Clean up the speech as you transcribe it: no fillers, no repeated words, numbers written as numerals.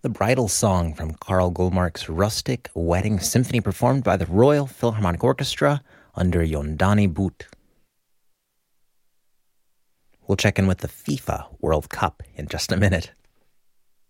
The Bridal Song from Carl Gullmark's Rustic Wedding Symphony performed by the Royal Philharmonic Orchestra under Yondani Butt. We'll check in with the FIFA World Cup in just a minute.